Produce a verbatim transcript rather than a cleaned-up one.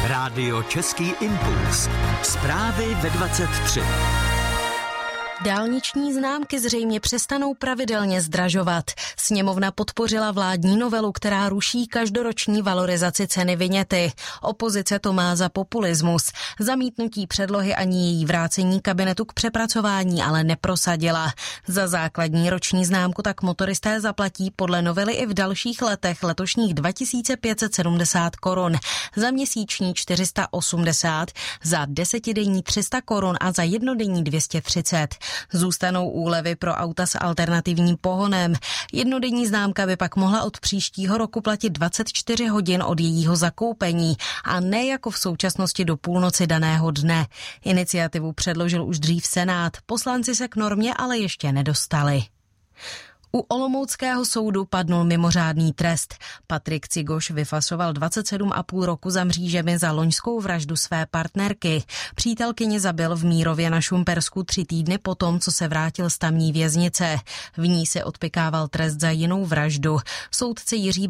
Rádio Český impuls. Zprávy ve dvacet tři. Dálniční známky zřejmě přestanou pravidelně zdražovat. Sněmovna podpořila vládní novelu, která ruší každoroční valorizaci ceny viněty. Opozice to má za populismus. Zamítnutí předlohy ani její vrácení kabinetu k přepracování ale neprosadila. Za základní roční známku tak motoristé zaplatí podle novely i v dalších letech letošních dva tisíce pět set sedmdesát korun, za měsíční čtyři sta osmdesát, za desetidenní tři sta korun a za jednodenní dvě stě třicet. Zůstanou úlevy pro auta s alternativním pohonem. Jednodenní známka by pak mohla od příštího roku platit dvacet čtyři hodin od jejího zakoupení a ne jako v současnosti do půlnoci daného dne. Iniciativu předložil už dřív Senát, poslanci se k normě ale ještě nedostali. U olomouckého soudu padnul mimořádný trest. Patrik Cigoš vyfasoval dvacet sedm a půl roku za mřížemi za loňskou vraždu své partnerky. Přítelkyni zabil v Mírově na Šumpersku tři týdny potom, co se vrátil z tamní věznice. V ní se odpykával trest za jinou vraždu. Soudce Jiří